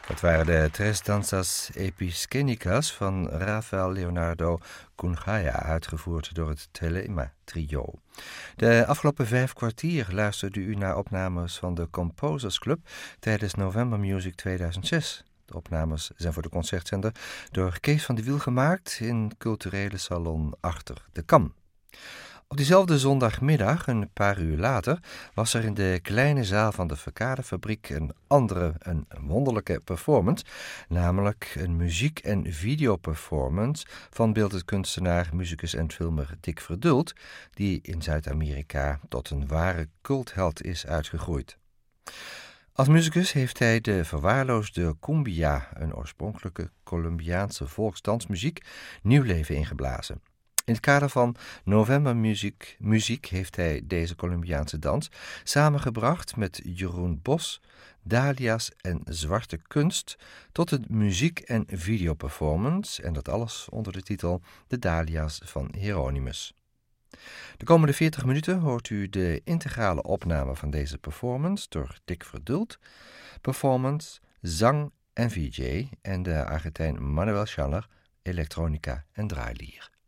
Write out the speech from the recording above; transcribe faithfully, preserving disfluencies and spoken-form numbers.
Dat waren de Tres Danzas Episcenicas van Rafael Leonardo Cunha, uitgevoerd door het Telema Trio. De afgelopen vijf kwartier luisterde u naar opnames van de Composers Club tijdens November Music tweeduizend zes. De opnames zijn voor de concertzender door Kees van de Wiel gemaakt in culturele salon Achter de Kam. Op diezelfde zondagmiddag, een paar uur later, was er in de kleine zaal van de Verkadefabriek een andere, een wonderlijke performance, namelijk een muziek- en videoperformance van beeldend kunstenaar, muzikus en filmer Dick Verdult, die in Zuid-Amerika tot een ware cultheld is uitgegroeid. Als muzikus heeft hij de verwaarloosde cumbia, een oorspronkelijke Colombiaanse volksdansmuziek, nieuw leven ingeblazen. In het kader van November Music, muziek heeft hij deze Colombiaanse dans samengebracht met Jeroen Bos, Dalia's en Zwarte Kunst tot een muziek- en videoperformance, en dat alles onder de titel De Dalia's van Hieronymus. De komende veertig minuten hoort u de integrale opname van deze performance door Dick Verdult, performance, zang en V J en de Argentijn Manuel Schaller, elektronica en draailier.